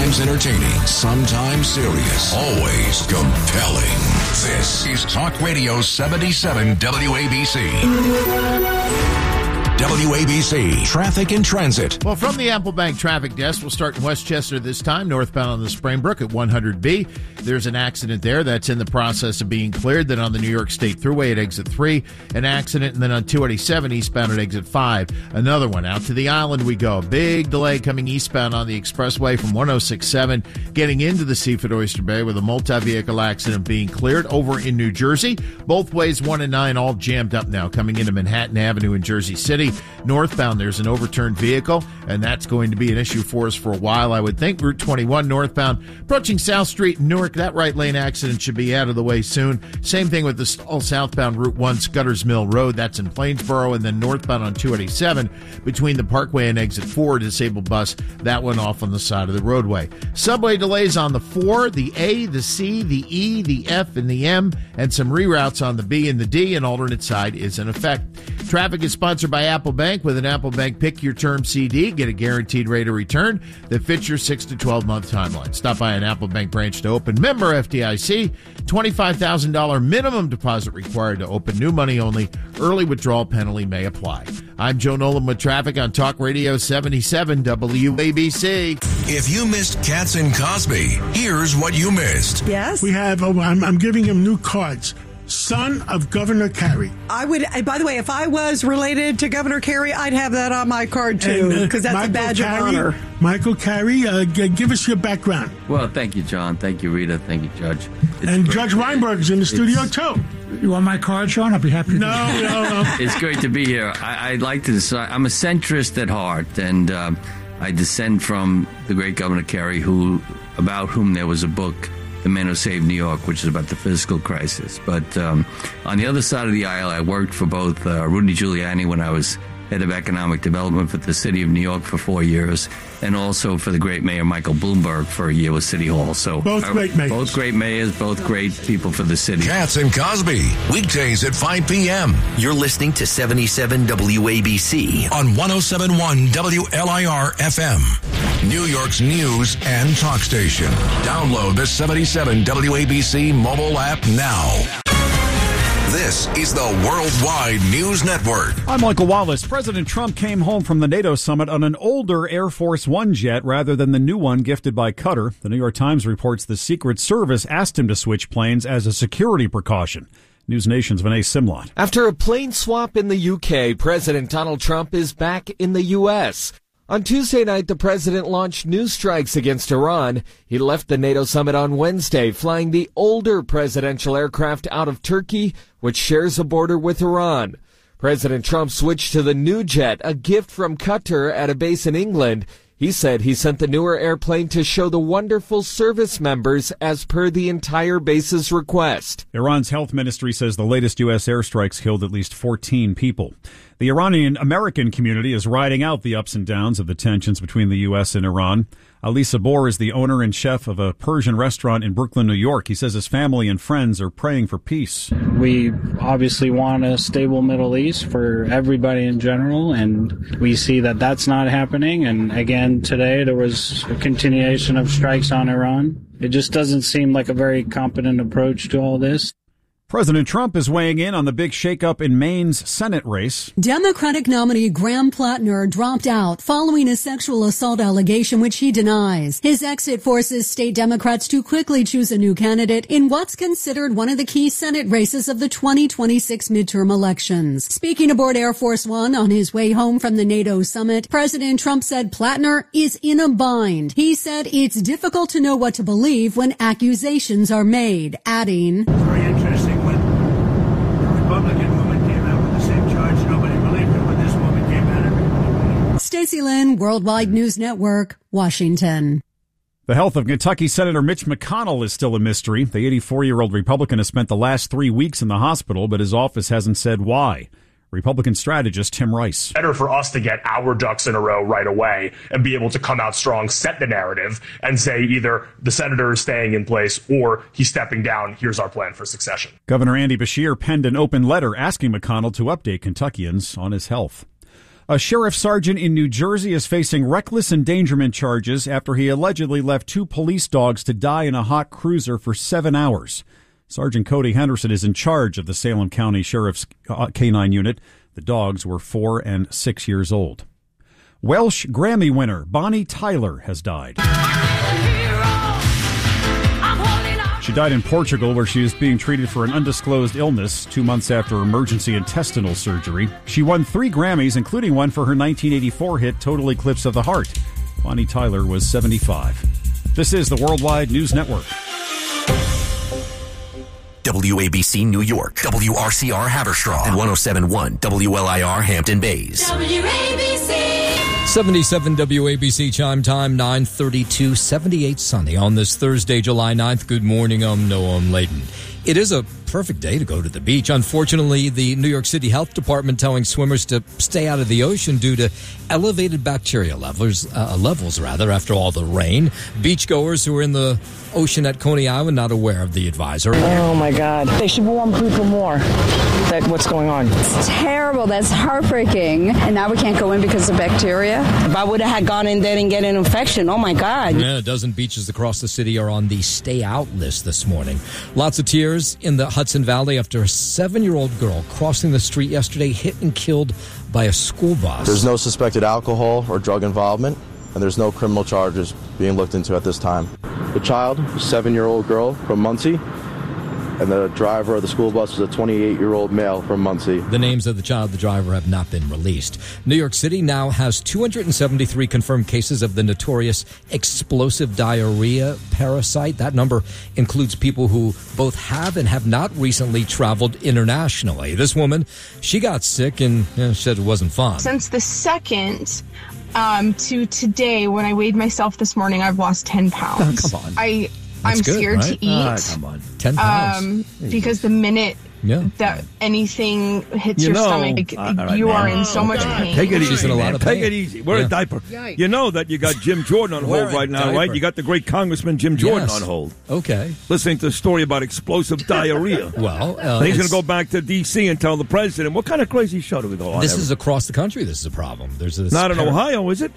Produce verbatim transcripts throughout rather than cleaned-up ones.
Sometimes entertaining, sometimes serious, always compelling. This is Talk Radio seventy-seven W A B C. W A B C Traffic and Transit. Well, from the Apple Bank traffic desk, we'll start in Westchester this time, northbound on the Springbrook at one hundred B. There's an accident there that's in the process of being cleared. Then on the New York State Thruway at exit three, an accident. And then on two eighty-seven eastbound at exit five, another one. Out to the island we go. Big delay coming eastbound on the expressway from one oh six seven, getting into the Seafood Oyster Bay with a multi-vehicle accident being cleared over in New Jersey. Both ways one and nine all jammed up now coming into Manhattan Avenue in Jersey City. Northbound, there's an overturned vehicle, and that's going to be an issue for us for a while, I would think. Route twenty-one northbound, approaching South Street in Newark. That right lane accident should be out of the way soon. Same thing with the all southbound Route one, Scudder's Mill Road. That's in Plainsboro. And then northbound on two eighty-seven, between the Parkway and exit four, disabled bus. That one off on the side of the roadway. Subway delays on the four, the A, the C, the E, the F, and the M, and some reroutes on the B and the D. An alternate side is in effect. Traffic is sponsored by Apple Bank. With an Apple Bank Pick Your Term C D, get a guaranteed rate of return that fits your six to twelve month timeline. Stop by an Apple Bank branch to open. Member F D I C, twenty-five thousand dollars minimum deposit required to open. New money only. Early withdrawal penalty may apply. I'm Joe Nolan with traffic on Talk Radio seventy-seven W A B C. If you missed Katz and Cosby, here's what you missed. Yes? We have, oh, I'm, I'm giving him new cards. Son of Governor Carey. I would, by the way, if I was related to Governor Carey, I'd have that on my card, too, because uh, that's Michael a badge Carey, of honor. Michael Carey, uh, g- give us your background. Well, thank you, John. Thank you, Rita. Thank you, Judge. It's and great. Judge Weinberg's in the studio, it's, too. You want my card, Sean? I'll be happy to. No, no, no. It's great to be here. I, I'd like to decide. I'm a centrist at heart, and um, I descend from the great Governor Carey, who, about whom there was a book, The Man Who Saved New York, which is about the fiscal crisis. But um, on the other side of the aisle, I worked for both uh, Rudy Giuliani when I was head of economic development for the city of New York for four years, and also for the great mayor Michael Bloomberg for a year with City Hall. So both uh, great mayors. Both great mayors, both great people for the city. Katz and Cosby, weekdays at five p.m. You're listening to seventy-seven W A B C on one oh seven point one W L I R F M. New York's news and talk station. Download the seventy-seven W A B C mobile app now. This is the Worldwide News Network. I'm Michael Wallace. President Trump came home from the NATO summit on an older Air Force One jet rather than the new one gifted by Qatar. The New York Times reports the Secret Service asked him to switch planes as a security precaution. News Nation's Vinay Simlot. After a plane swap in the U K, President Donald Trump is back in the U S On Tuesday night, the president launched new strikes against Iran. He left the NATO summit on Wednesday, flying the older presidential aircraft out of Turkey, which shares a border with Iran. President Trump switched to the new jet, a gift from Qatar at a base in England. He said he sent the newer airplane to show the wonderful service members as per the entire base's request. Iran's health ministry says the latest U S airstrikes killed at least fourteen people. The Iranian-American community is riding out the ups and downs of the tensions between the U S and Iran. Ali Sabor is the owner and chef of a Persian restaurant in Brooklyn, New York. He says his family and friends are praying for peace. We obviously want a stable Middle East for everybody in general, and we see that that's not happening. And again, today there was a continuation of strikes on Iran. It just doesn't seem like a very competent approach to all this. President Trump is weighing in on the big shakeup in Maine's Senate race. Democratic nominee Graham Plattner dropped out following a sexual assault allegation, which he denies. His exit forces state Democrats to quickly choose a new candidate in what's considered one of the key Senate races of the twenty twenty-six midterm elections. Speaking aboard Air Force One on his way home from the NATO summit, President Trump said Plattner is in a bind. He said it's difficult to know what to believe when accusations are made, adding, very interesting. When the Republican woman came out with the same charge, nobody believed it. When this woman came out, everybody believed it. Stacey Lynn, Worldwide News Network, Washington. The health of Kentucky Senator Mitch McConnell is still a mystery. The eighty-four-year-old Republican has spent the last three weeks in the hospital, but his office hasn't said why. Republican strategist Tim Rice. Better for us to get our ducks in a row right away and be able to come out strong, set the narrative, and say either the senator is staying in place or he's stepping down. Here's our plan for succession. Governor Andy Beshear penned an open letter asking McConnell to update Kentuckians on his health. A sheriff sergeant in New Jersey is facing reckless endangerment charges after he allegedly left two police dogs to die in a hot cruiser for seven hours. Sergeant Cody Henderson is in charge of the Salem County Sheriff's Canine Unit. The dogs were four and six years old. Welsh Grammy winner Bonnie Tyler has died. She died in Portugal, where she was being treated for an undisclosed illness two months after emergency intestinal surgery. She won three Grammys, including one for her nineteen eighty-four hit Total Eclipse of the Heart. Bonnie Tyler was seventy-five. This is the Worldwide News Network. W A B C New York, W R C R Haverstraw, and one oh seven point one W L I R Hampton Bays. W A B C. seventy-seven W A B C chime time, nine thirty-two, seventy-eight sunny on this Thursday, July ninth. Good morning, I'm Noam Layton. It is a perfect day to go to the beach. Unfortunately, the New York City Health Department telling swimmers to stay out of the ocean due to elevated bacteria levels, uh, levels rather, after all the rain. Beachgoers who are in the ocean at Coney Island not aware of the advisory. Oh, my God. They should warn people more that what's going on. It's terrible. That's heartbreaking. And now we can't go in because of bacteria. If I would have had gone in there and get an infection, oh, my God. Yeah, a dozen beaches across the city are on the stay out list this morning. Lots of tears in the Hudson Valley after a seven-year-old girl crossing the street yesterday hit and killed by a school bus. There's no suspected alcohol or drug involvement, and there's no criminal charges being looked into at this time. The child, a seven-year-old girl from Muncie, and the driver of the school bus was a twenty-eight-year-old male from Muncie. The names of the child, the driver, have not been released. New York City now has two hundred seventy-three confirmed cases of the notorious explosive diarrhea parasite. That number includes people who both have and have not recently traveled internationally. This woman, she got sick and you know, said it wasn't fun. Since the second um, to today, when I weighed myself this morning, I've lost ten pounds. Oh, come on. I... That's I'm good, scared right? to eat. Ah, come on. ten pounds. Um, because the minute yeah. that anything hits you your know, stomach, like, all right, you man. are in so much pain. Take it She's easy, in a lot man. of Take pain. it easy. Wear Yeah. a diaper. Yikes. You know that you got Jim Jordan on hold right now, diaper. right? You got the great Congressman Jim Jordan Yes. on hold. Okay. Listening to a story about explosive diarrhea. Well, uh, And he's going it's- to go back to D C and tell the president, what kind of crazy show do we go on? This every- is across the country. This is a problem. There's this Not in par- Ohio, is it?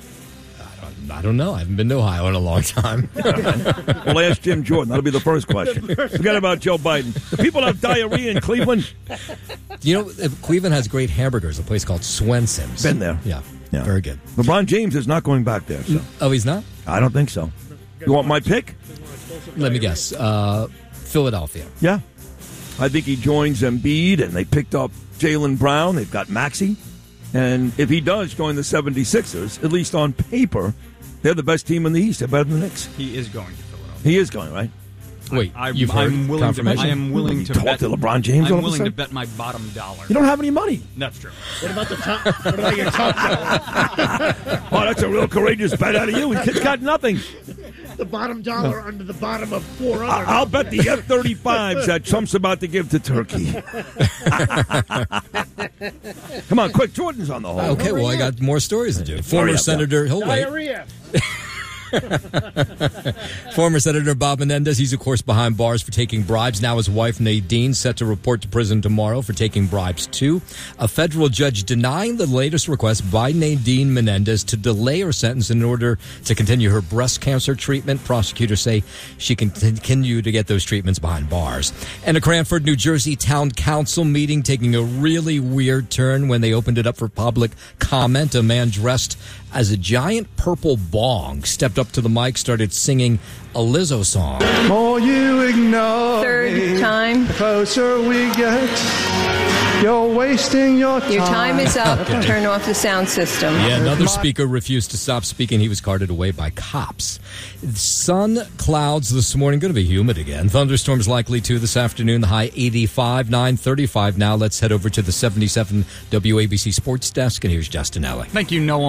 I don't know. I haven't been to Ohio in a long time. Well, ask Jim Jordan. That'll be the first question. Forget about Joe Biden. Do people have diarrhea in Cleveland? You know, Cleveland has great hamburgers, a place called Swenson's. Been there. Yeah. Yeah. Very good. LeBron James is not going back there. So. Oh, he's not? I don't think so. You want my pick? Let me guess. Uh, Philadelphia. Yeah. I think he joins Embiid, and they picked up Jaylen Brown. They've got Maxey. And if he does join the seventy-sixers, at least on paper, they're the best team in the East. They're better than the Knicks. He is going to Philadelphia. He is going, right? Wait, I, you've heard I'm willing to. I am willing You to talk bet to LeBron James all I'm of a willing to sudden? bet my bottom dollar. You don't have any money. That's true. What about the top? What about your top dollar? Oh, that's a real courageous bet out of you. His kid's got nothing. The bottom dollar under the bottom of four other. I- I'll bet the F thirty-fives that Trump's about to give to Turkey. Come on, quick. Jordan's on the hold. Okay, well, I got more stories to do. Former Hurry up, Senator, he'll wait. Diarrhea. Former Senator Bob Menendez, he's of course behind bars for taking bribes. Now his wife Nadine set to report to prison tomorrow for taking bribes too. A federal judge denying the latest request by Nadine Menendez to delay her sentence in order to continue her breast cancer treatment. Prosecutors say she can continue to get those treatments behind bars. And a Cranford, New Jersey town council meeting taking a really weird turn when they opened it up for public comment. A man dressed as a giant purple bong stepped up to the mic, started singing a Lizzo song. More you ignore Third me, time. the closer we get, you're wasting your time. Your time is up. Okay. Turn off the sound system. Yeah, another speaker refused to stop speaking. He was carted away by cops. Sun, clouds this morning. Going to be humid again. Thunderstorms likely too this afternoon. The high eighty-five, nine thirty-five now. Let's head over to the seventy-seven W A B C Sports Desk, and here's Justin Ellick. Thank you, Noam Layden. Sports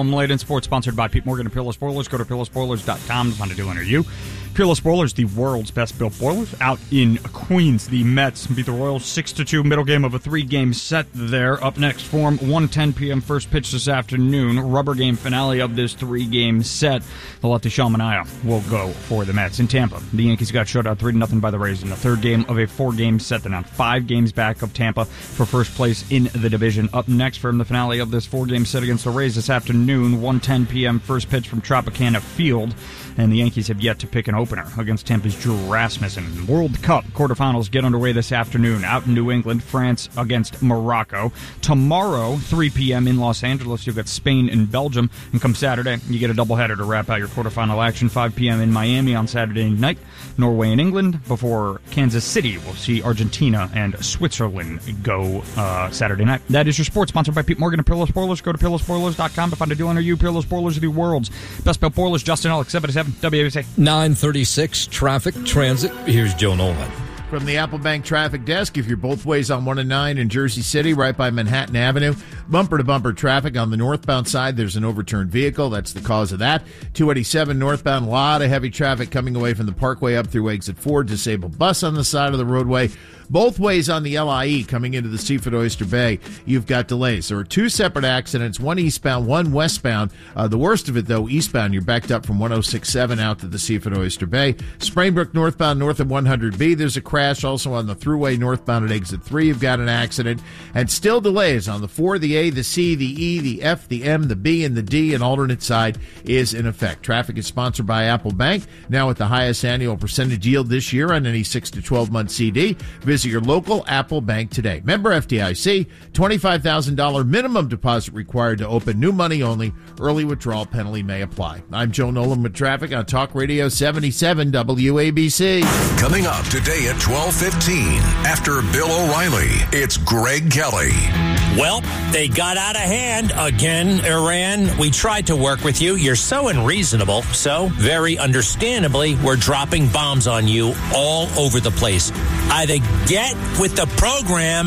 Sports, sponsored by Pete Morgan and Peerless Boilers. Go to peerless boilers dot com to find a deal near you. Peerless Boilers, the world's best-built boilers. Out in Queens, the Mets beat the Royals six to two, middle game of a three-game set there. Up next, form one ten p.m. first pitch this afternoon. Rubber game finale of this three-game set. The lefty Sean Manaea will go for the Mets. In Tampa, the Yankees got shut out three to nothing by the Rays in the third game of a four-game set. They're now five games back of Tampa for first place in the division. Up next from the finale of this four-game set against the Rays this afternoon, one ten p.m. first pitch from Tropicana Field. And the Yankees have yet to pick an opener against Tampa's Drew Rasmussen. World Cup quarterfinals get underway this afternoon out in New England. France against Morocco. Tomorrow, three p.m. in Los Angeles, you've got Spain and Belgium. And come Saturday, you get a doubleheader to wrap out your quarterfinal action. five p.m. in Miami on Saturday night. Norway and England before Kansas City. We'll see Argentina and Switzerland go uh, Saturday night. That is your sports, sponsored by Pete Morgan and Peerless Boilers. Go to peerless boilers dot com to find a deal near you. Peerless Boilers are the world's best built boilers. Justin Alex, seventy-seven W A B C. nine thirty-six traffic transit. Here's Joe Nolan. From the Apple Bank traffic desk, if you're both ways on one and nine in Jersey City, right by Manhattan Avenue, bumper-to-bumper traffic on the northbound side. There's an overturned vehicle. That's the cause of that. two eighty-seven northbound, a lot of heavy traffic coming away from the Parkway up through Exit four. Disabled bus on the side of the roadway. Both ways on the L I E coming into the Seaford Oyster Bay, you've got delays. There are two separate accidents, one eastbound, one westbound. Uh, the worst of it, though, eastbound, you're backed up from one oh six point seven out to the Seaford Oyster Bay. Sprainbrook northbound, north of one hundred B, there's a crash. Also on the thruway northbound at Exit three, you've got an accident. And still delays on the four, the A, the C, the E, the F, the M, the B, and the D. An alternate side is in effect. Traffic is sponsored by Apple Bank, now with the highest annual percentage yield this year on any six to twelve month C D. Visit your local Apple Bank today. Member F D I C, twenty-five thousand dollars minimum deposit required to open. New money only. Early withdrawal penalty may apply. I'm Joe Nolan with traffic on Talk Radio seventy-seven W A B C. Coming up today at twelve fifteen, after Bill O'Reilly, it's Greg Kelly. Well, they got out of hand again, Iran. We tried to work with you. You're so unreasonable. So, very understandably, we're dropping bombs on you all over the place. Either get with the program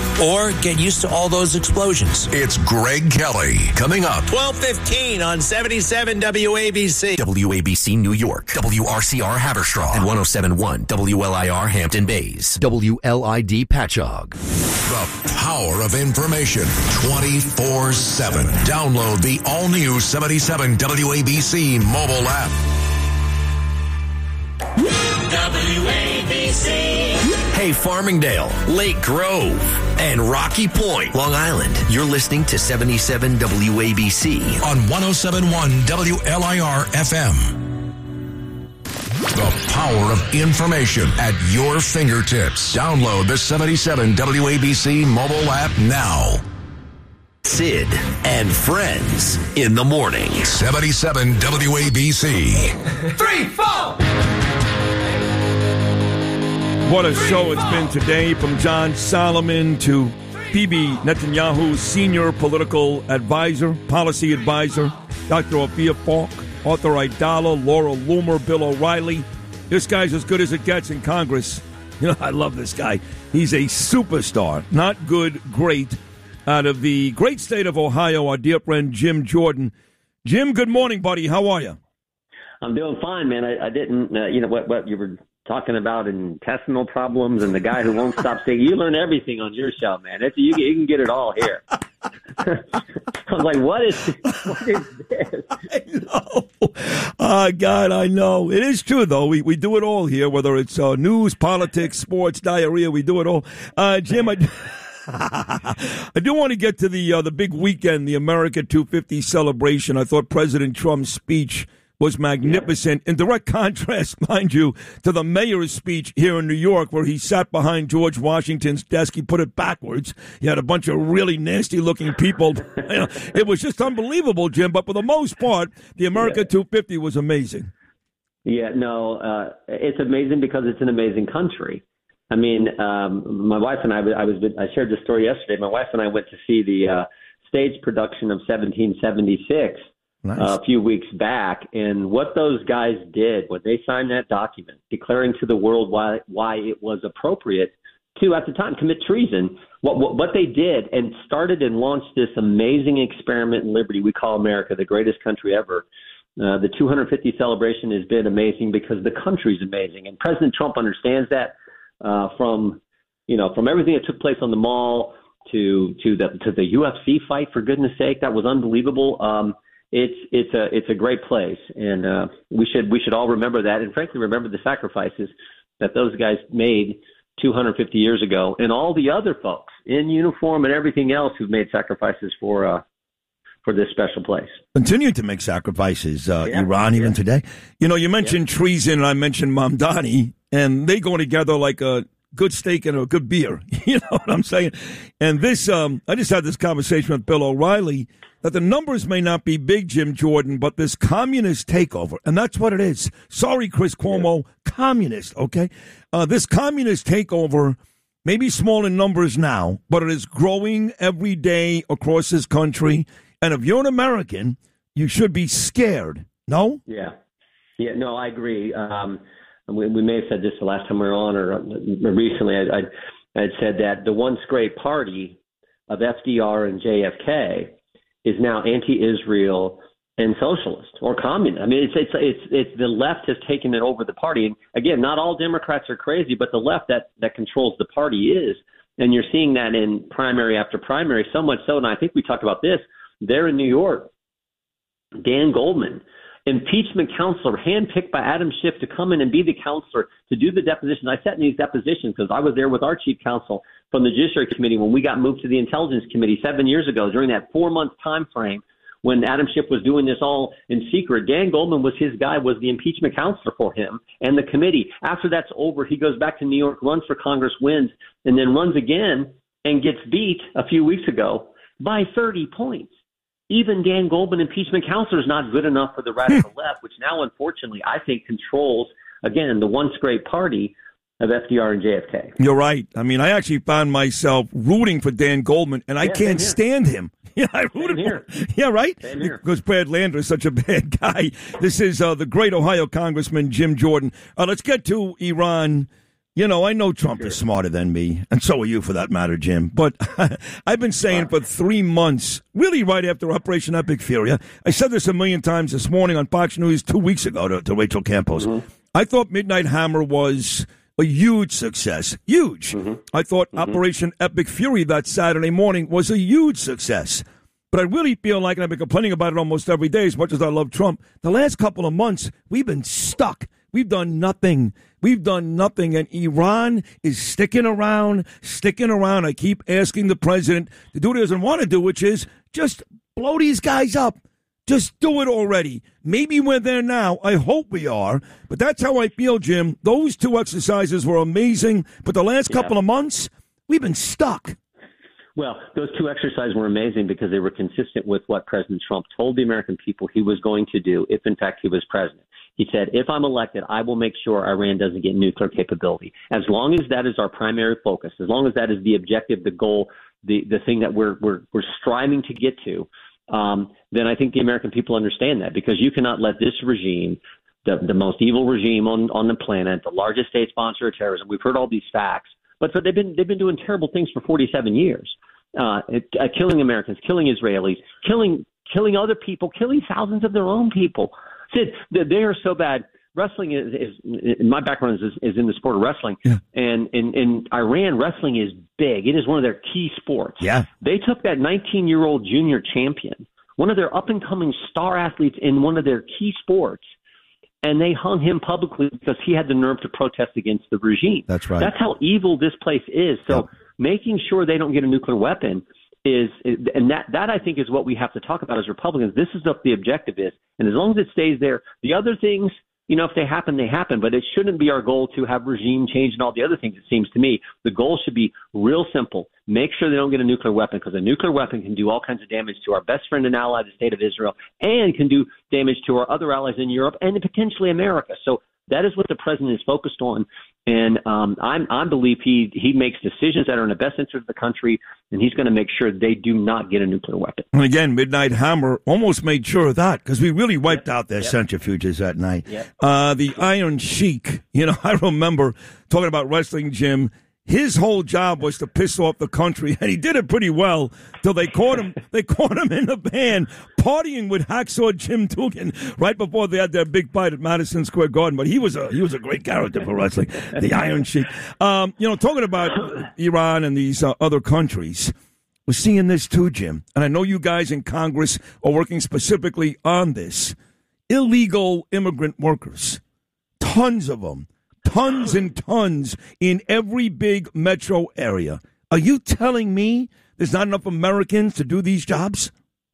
or get used to all those explosions. It's Greg Kelly. Coming up. twelve fifteen on seventy-seven W A B C. W A B C New York, W R C R Haverstraw, and one oh seven point one W L I R Hampton Bays, W L I D Patchogue. The power of information twenty-four seven. Download the all-new seventy-seven W A B C mobile app. W A B C. Hey, Farmingdale, Lake Grove, and Rocky Point, Long Island. You're listening to seventy-seven W A B C on one oh seven point one W L I R F M. The power of information at your fingertips. Download the seventy-seven W A B C mobile app now. Sid and Friends in the morning. seventy-seven W A B C. Three, four. What a show it's been today, from John Solomon to Bibi Netanyahu's senior political advisor, policy advisor, Doctor Ophir Falk, Arthur Aidala, Laura Loomer, Bill O'Reilly. This guy's as good as it gets in Congress. You know, I love this guy. He's a superstar. Not good, great. Out of the great state of Ohio, our dear friend Jim Jordan. Jim, good morning, buddy. How are you? I'm doing fine, man. I, I didn't, uh, you know, what, what you were talking about intestinal problems and the guy who won't stop saying, you learn everything on your show, man. It's, you, you can get it all here. I was like, what is, what is this? I know. Oh, God, I know. It is true, though. We we do it all here, whether it's uh, news, politics, sports, diarrhea. We do it all. Uh, Jim, I, I do want to get to the uh, the big weekend, the America two fifty celebration. I thought President Trump's speech was magnificent, in direct contrast, mind you, to the mayor's speech here in New York, where he sat behind George Washington's desk. He put it backwards. He had a bunch of really nasty-looking people. You know, it was just unbelievable, Jim. But for the most part, the America yeah. two fifty was amazing. Yeah, no, uh, it's amazing because it's an amazing country. I mean, um, my wife and I, I was, I shared this story yesterday. My wife and I went to see the uh, stage production of seventeen seventy-six. Nice. Uh, a few weeks back, and what those guys did when they signed that document declaring to the world why why it was appropriate to, at the time, commit treason. What, what, what they did and started and launched this amazing experiment in liberty we call America, the greatest country ever. Uh, the two hundred fifty celebration has been amazing because the country's amazing. And President Trump understands that uh, from, you know, from everything that took place on the Mall to to the to the U F C fight, for goodness sake. That was unbelievable. Um, it's it's a it's a great place. And uh, we should we should all remember that. And frankly, remember the sacrifices that those guys made two hundred fifty years ago, and all the other folks in uniform and everything else who've made sacrifices for uh, for this special place. Continue to make sacrifices, uh, Yeah, Iran, even yeah. today. You know, you mentioned treason, and I mentioned Mamdani, and they go together like a good steak and a good beer. You know what I'm saying? And this, um, I just had this conversation with Bill O'Reilly, that the numbers may not be big, Jim Jordan, but this communist takeover, and that's what it is. Sorry, Chris Cuomo, communist, okay? Uh, this communist takeover may be small in numbers now, but it is growing every day across this country. And if you're an American, you should be scared. No? Yeah. Yeah, no, I agree. Um, we, we may have said this the last time we were on, or uh, recently I, I, I had said that the once great party of F D R and J F K is now anti-Israel and socialist or communist. I mean, it's, it's, it's, it's the left has taken it over the party. And again, not all Democrats are crazy, but the left that, that controls the party is. And you're seeing that in primary after primary, so much so, and I think we talked about this, there in New York, Dan Goldman, impeachment counselor, handpicked by Adam Schiff to come in and be the counselor to do the depositions. I sat in these depositions because I was there with our chief counsel from the Judiciary Committee when we got moved to the Intelligence Committee seven years ago during that four-month time frame when Adam Schiff was doing this all in secret. Dan Goldman was his guy, was the impeachment counselor for him and the committee. After that's over, he goes back to New York, runs for Congress, wins, and then runs again and gets beat a few weeks ago by thirty points. Even Dan Goldman, impeachment counselor, is not good enough for the radical left, which now, unfortunately, I think controls, again, the once great party of F D R and J F K. You're right. I mean, I actually found myself rooting for Dan Goldman, and I Yeah, can't same stand him. Yeah, I rooted Same here. for him. Yeah, right? Same here. Because Brad Lander is such a bad guy. This is uh, the great Ohio Congressman Jim Jordan. Uh, let's get to Iran. You know, I know Trump is smarter than me, and so are you for that matter, Jim. But I've been saying for three months, really right after Operation Epic Fury, I said this a million times this morning on Fox News two weeks ago to, to Rachel Campos. Mm-hmm. I thought Midnight Hammer was a huge success. Huge. Mm-hmm. I thought Operation Epic Fury that Saturday morning was a huge success. But I really feel like, and I've been complaining about it almost every day as much as I love Trump, the last couple of months, we've been stuck. We've done nothing. We've done nothing. And Iran is sticking around, sticking around. I keep asking the president to do what he doesn't want to do, which is just blow these guys up. Just do it already. Maybe we're there now. I hope we are. But that's how I feel, Jim. Those two exercises were amazing. But the last Yeah. couple of months, we've been stuck. Well, those two exercises were amazing because they were consistent with what President Trump told the American people he was going to do if, in fact, he was president. He said, if I'm elected, I will make sure Iran doesn't get nuclear capability. As long as that is our primary focus, as long as that is the objective, the goal, the, the thing that we're, we're, we're striving to get to, um, then I think the American people understand that, because you cannot let this regime, the, the most evil regime on, on the planet, the largest state sponsor of terrorism, we've heard all these facts, but so they've been they've been doing terrible things for forty-seven years, uh, it, uh, killing Americans, killing Israelis, killing killing other people, killing thousands of their own people. Sid, they are so bad. Wrestling is, is my background is, is in the sport of wrestling, yeah. and in, in Iran, wrestling is big. It is one of their key sports. Yeah, they took that nineteen-year-old junior champion, one of their up-and-coming star athletes in one of their key sports, and they hung him publicly because he had the nerve to protest against the regime. That's right. That's how evil this place is. So yep. making sure they don't get a nuclear weapon is, and that, that I think is what we have to talk about as Republicans. This is what the objective is. And as long as it stays there, the other things, you know, if they happen, they happen. But it shouldn't be our goal to have regime change and all the other things, it seems to me. The goal should be real simple. Make sure they don't get a nuclear weapon, because a nuclear weapon can do all kinds of damage to our best friend and ally, the state of Israel, and can do damage to our other allies in Europe and potentially America. So that is what the president is focused on. And um, I'm, I believe he, he makes decisions that are in the best interest of the country, and he's going to make sure they do not get a nuclear weapon. And again, Midnight Hammer almost made sure of that, because we really wiped yep. out their yep. centrifuges that night. Yep. Uh, the Iron Sheik, you know, I remember talking about wrestling, Jim. his whole job was to piss off the country, and he did it pretty well till they caught him. They caught him in the van partying with Hacksaw Jim Dugan right before they had their big fight at Madison Square Garden. But he was a he was a great character for wrestling, the Iron Sheik. Um, you know, talking about Iran and these uh, other countries, we're seeing this too, Jim. And I know you guys in Congress are working specifically on this. Illegal immigrant workers, tons of them. Tons and tons in every big metro area. Are you telling me there's not enough Americans to do these jobs?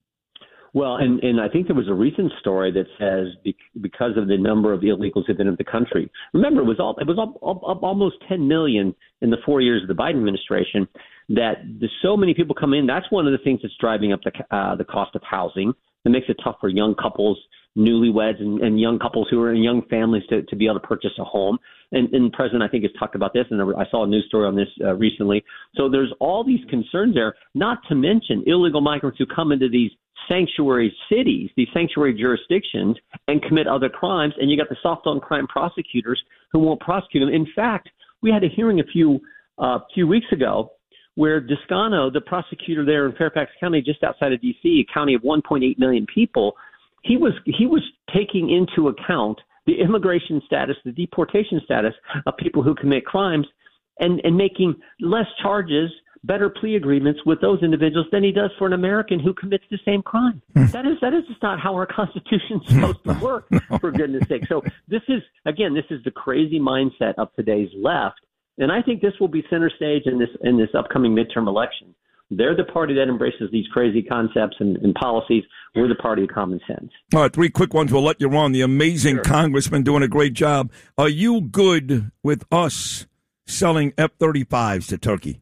Well, and, and I think there was a recent story that says because of the number of illegals who've been in the country. Remember, it was all it was all, all, almost ten million in the four years of the Biden administration. That there's so many people come in. That's one of the things that's driving up the uh, the cost of housing. It makes it tough for young couples, newlyweds, and, and young couples who are in young families to, to be able to purchase a home. And, and the president, I think, has talked about this, and I saw a news story on this uh, recently. So there's all these concerns there, not to mention illegal migrants who come into these sanctuary cities, these sanctuary jurisdictions, and commit other crimes. And you got the soft on crime prosecutors who won't prosecute them. In fact, we had a hearing a few uh, few weeks ago where Descano, the prosecutor there in Fairfax County, just outside of D C, a county of one point eight million people, he was he was taking into account the immigration status, the deportation status of people who commit crimes, and, and making less charges, better plea agreements with those individuals than he does for an American who commits the same crime. that is that is just not how our Constitution is supposed to work, for goodness sake. So this is, again, this is the crazy mindset of today's left. And I think this will be center stage in this in this upcoming midterm election. They're the party that embraces these crazy concepts and, and policies. We're the party of common sense. All right, three quick ones. We'll let you on. The amazing Sure. congressman doing a great job. Are you good with us selling F thirty-fives to Turkey?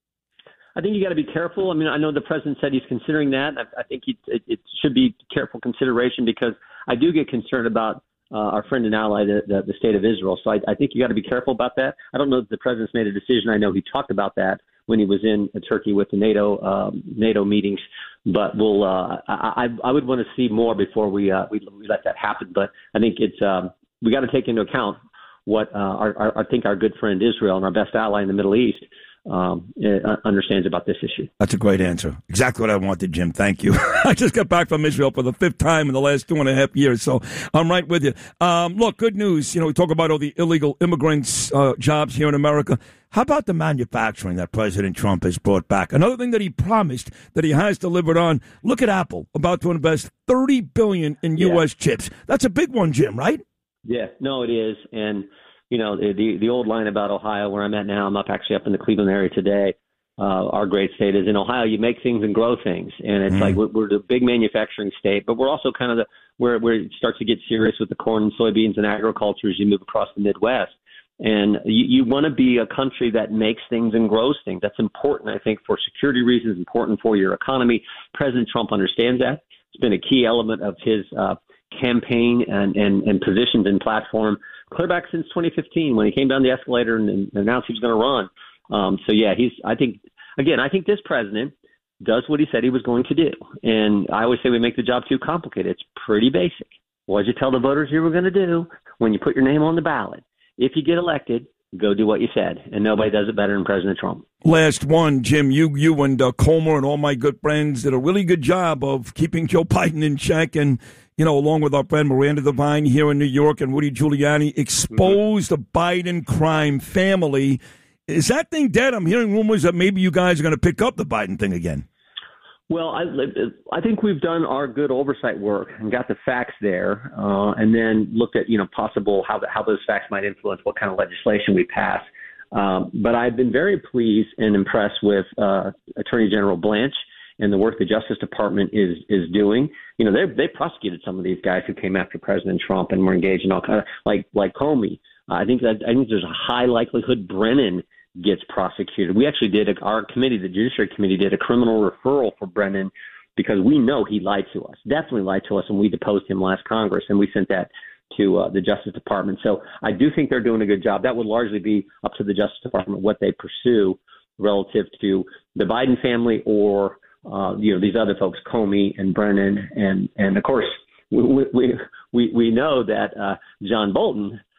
I think you got to be careful. I mean, I know the president said he's considering that. I, I think it, it, it should be careful consideration because I do get concerned about uh, our friend and ally, the, the, the state of Israel. So I, I think you got to be careful about that. I don't know if the president's made a decision. I know he talked about that when he was in Turkey with the NATO um, NATO meetings, but we'll. Uh, I, I would want to see more before we, uh, we we let that happen. But I think it's um, we got to take into account what uh, our, our I think our good friend Israel and our best ally in the Middle East um, uh, understands about this issue. That's a great answer. Exactly what I wanted, Jim. Thank you. I just got back from Israel for the fifth time in the last two and a half years, so I'm right with you. Um, look, good news. You know, we talk about all the illegal immigrants' uh, jobs here in America. How about the manufacturing that President Trump has brought back? Another thing that he promised that he has delivered on. Look at Apple, about to invest thirty billion dollars in U S yeah. chips. That's a big one, Jim, right? Yeah, no, it is. And, you know, the the old line about Ohio, where I'm at now, I'm up actually up in the Cleveland area today. Uh, our great state is in Ohio. You make things and grow things. And it's mm. like we're, we're the big manufacturing state, but we're also kind of the where, where it starts to get serious with the corn and soybeans and agriculture as you move across the Midwest. And you, you want to be a country that makes things and grows things. That's important, I think, for security reasons, important for your economy. President Trump understands that. It's been a key element of his uh, campaign and, and, and positions and platform clear back since twenty fifteen when he came down the escalator and, and announced he was going to run. Um, so, yeah, he's. I think, again, I think this president does what he said he was going to do. And I always say we make the job too complicated. It's pretty basic. What did you tell the voters you were going to do when you put your name on the ballot? If you get elected, go do what you said. And nobody does it better than President Trump. Last one, Jim, you you and uh, Comer and all my good friends did a really good job of keeping Joe Biden in check. And, you know, along with our friend Miranda Devine here in New York and Rudy Giuliani, exposed mm-hmm. the Biden crime family. Is that thing dead? I'm hearing rumors that maybe you guys are going to pick up the Biden thing again. Well, I, I think we've done our good oversight work and got the facts there, uh, and then looked at, you know, possible how the, how those facts might influence what kind of legislation we pass. Um, but I've been very pleased and impressed with uh, Attorney General Blanche and the work the Justice Department is is doing. You know, they they prosecuted some of these guys who came after President Trump and were engaged in all kind of like like Comey. Uh, I think that I think there's a high likelihood Brennan gets prosecuted. We actually did, a, our committee, the Judiciary Committee, did a criminal referral for Brennan because we know he lied to us, definitely lied to us, and we deposed him last Congress, and we sent that to uh, the Justice Department. So I do think they're doing a good job. That would largely be up to the Justice Department what they pursue relative to the Biden family or, uh, you know, these other folks, Comey and Brennan. And, and of course, we, we, we, we know that uh, John Bolton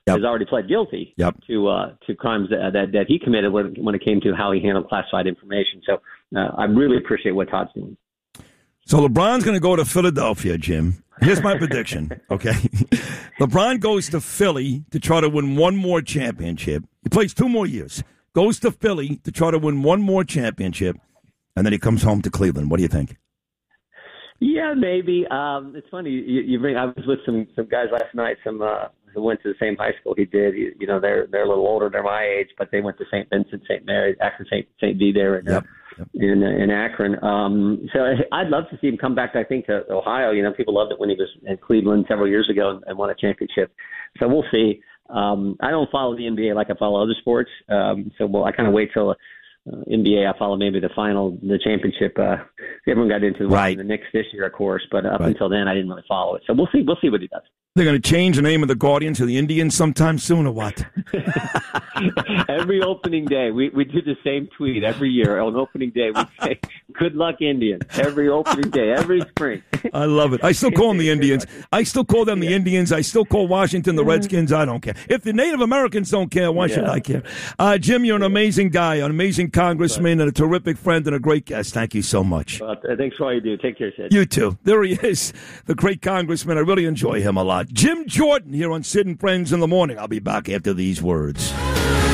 yep. has already pled guilty yep. to uh, to crimes that, that that he committed when, when it came to how he handled classified information. So uh, I really appreciate what Todd's doing. So LeBron's going to go to Philadelphia, Jim. Here's my prediction, okay? LeBron goes to Philly to try to win one more championship. He plays two more years. Goes to Philly to try to win one more championship, and then he comes home to Cleveland. What do you think? Yeah, maybe. Um, it's funny. You, you bring. I was with some some guys last night. Some uh, who went to the same high school he did. You, you know, they're they're a little older. They're my age, but they went to Saint Vincent, Saint Mary, Akron, Saint Saint V there in yep. uh, yep. in, uh, in Akron. Um, so I'd love to see him come back. I think to Ohio. You know, people loved it when he was in Cleveland several years ago and, and won a championship. So we'll see. Um, I don't follow the N B A like I follow other sports. Um, so we'll, I kind of wait till. Uh, Uh, N B A, I follow maybe the final, the championship. Uh, everyone got into right. the Knicks this year, of course, but up right. until then, I didn't really follow it. So we'll see. We'll see what he does. They're going to change the name of the Guardians to the Indians sometime soon, or what? Every opening day, we, we do the same tweet every year. On opening day, we say, "Good luck, Indians." Every opening day, every spring. I love it. I still call them the Indians. I still call them the Indians. I still call Washington the Redskins. I don't care. If the Native Americans don't care, why yeah. should I care? Uh, Jim, you're an amazing guy, an amazing congressman, and a terrific friend and a great guest. Thank you so much. Well, thanks for all you do. Take care, Sid. You too. There he is, the great congressman. I really enjoy him a lot. Jim Jordan here on Sid and Friends in the Morning. I'll be back after these words.